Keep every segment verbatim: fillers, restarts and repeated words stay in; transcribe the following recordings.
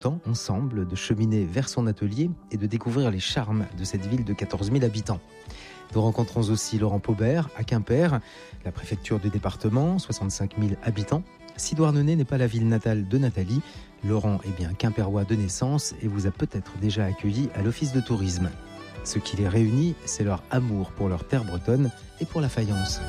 temps ensemble de cheminer vers son atelier et de découvrir les charmes de cette ville de quatorze mille habitants. Nous rencontrons aussi Laurent Paubert à Quimper, la préfecture du département, soixante-cinq mille habitants. Si Douarnenez n'est pas la ville natale de Nathalie, Laurent est bien quimpérois de naissance et vous a peut-être déjà accueilli à l'office de tourisme. Ce qui les réunit, c'est leur amour pour leur terre bretonne et pour la faïence.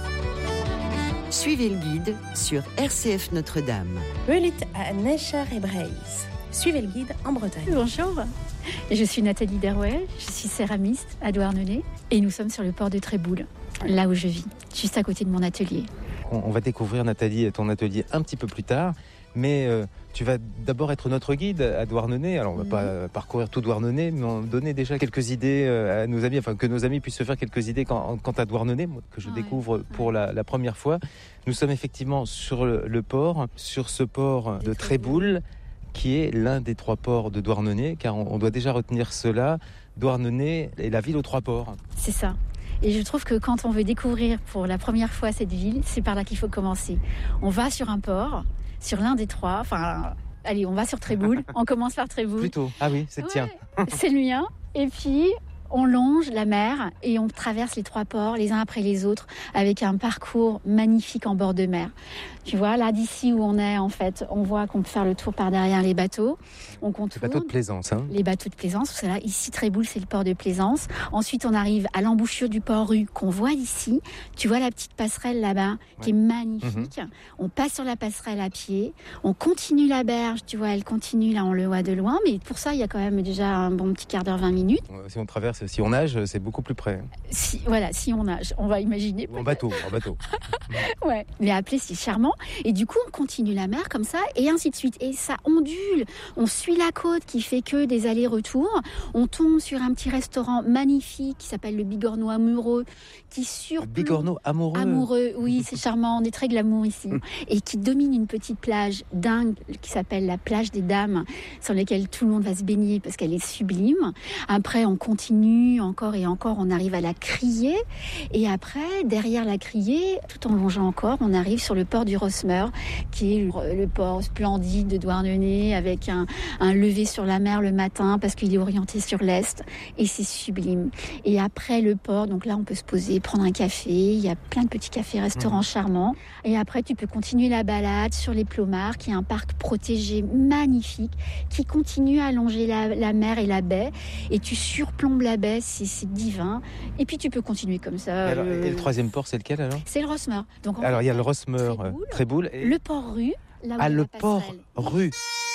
Suivez le guide sur R C F Notre-Dame. Hulit à Necher et Breis. Suivez le guide en Bretagne. Bonjour, je suis Nathalie Derouet, je suis céramiste à Douarnenez et nous sommes sur le port de Tréboul, là où je vis, juste à côté de mon atelier. On va découvrir, Nathalie, ton atelier un petit peu plus tard, mais euh, tu vas d'abord être notre guide à Douarnenez. Alors on ne va pas parcourir tout Douarnenez, mais on donner déjà quelques idées à nos amis, enfin que nos amis puissent se faire quelques idées quant, quant à Douarnenez, que je ouais, découvre pour ouais. la, la première fois. Nous sommes effectivement sur le, le port, sur ce port de Tréboul, qui est l'un des trois ports de Douarnenez, car on, on doit déjà retenir cela. Douarnenez est la ville aux trois ports. C'est ça. Et je trouve que quand on veut découvrir pour la première fois cette ville, c'est par là qu'il faut commencer. On va sur un port, sur l'un des trois, enfin, allez, on va sur Tréboul, on commence par Tréboul. Plutôt, ah oui, c'est le ouais, tien. C'est le mien. Et puis, on longe la mer et on traverse les trois ports, les uns après les autres, avec un parcours magnifique en bord de mer. Tu vois, là, d'ici où on est, en fait, on voit qu'on peut faire le tour par derrière les bateaux. On contourne. Les bateaux de plaisance, hein. Les bateaux de plaisance, c'est là. Ici, Tréboul, c'est le port de plaisance. Ensuite, on arrive à l'embouchure du port Rue, qu'on voit d'ici. Tu vois la petite passerelle là-bas, ouais. qui est magnifique. Mm-hmm. On passe sur la passerelle à pied. On continue la berge, tu vois, elle continue, là, on le voit de loin. Mais pour ça, il y a quand même déjà un bon petit quart d'heure, vingt minutes. Si on traverse, si on nage, c'est beaucoup plus près. Si, voilà, si on nage, on va imaginer. Ou en bateau, en bateau. Ouais, mais appeler, c'est charmant. Et du coup, on continue la mer comme ça, et ainsi de suite. Et ça ondule. On suit la côte qui fait que des allers-retours. On tombe sur un petit restaurant magnifique qui s'appelle le Bigorneau Amoureux, qui surplombe... Le Bigorneau Amoureux. Amoureux, oui, c'est charmant. On est très glamour ici. Et qui domine une petite plage dingue qui s'appelle la plage des Dames, sur laquelle tout le monde va se baigner parce qu'elle est sublime. Après, on continue encore et encore. On arrive à la Criée. Et après, derrière la Criée, tout en longeant encore, on arrive sur le port du Rosmer, qui est le port splendide de Douarnenez, avec un, un lever sur la mer le matin, parce qu'il est orienté sur l'est, et c'est sublime. Et après le port, donc là on peut se poser, prendre un café, il y a plein de petits cafés-restaurants mmh. charmants, et après tu peux continuer la balade sur les Plomards, qui est un parc protégé magnifique, qui continue à longer la, la mer et la baie, et tu surplombes la baie, c'est, c'est divin, et puis tu peux continuer comme ça. Et, alors, euh... et le troisième port, c'est lequel alors ? C'est le Rosmer. Donc, alors il y a le Rosmer, Tréboul, Tréboul et... le port Rue. Là où ah, le passerelle. port Rue.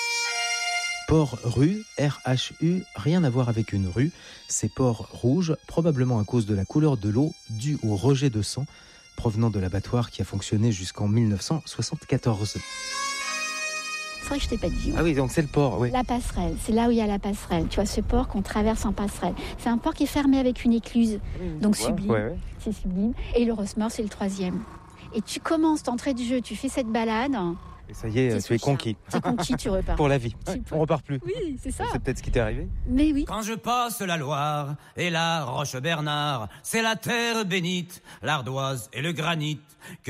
Port Rue, R H U, rien à voir avec une rue. C'est port rouge, probablement à cause de la couleur de l'eau due au rejet de sang provenant de l'abattoir qui a fonctionné jusqu'en dix-neuf cent soixante-quatorze. C'est vrai que je t'ai pas dit. Ah oui, donc c'est le port, oui. La passerelle, c'est là où il y a la passerelle. Tu vois, ce port qu'on traverse en passerelle. C'est un port qui est fermé avec une écluse, oui, donc sublime. Ouais, ouais. C'est sublime. Et le Rosmer, c'est le troisième. Et tu commences d'entrée de jeu, tu fais cette balade. Et ça y est, tu es conquis. Tu es conquis, tu repars. Pour la vie. Ouais, on repart plus. Oui, c'est ça. C'est peut-être ce qui t'est arrivé. Mais oui. Quand je passe la Loire et la Roche-Bernard, c'est la terre bénite, l'ardoise et le granit.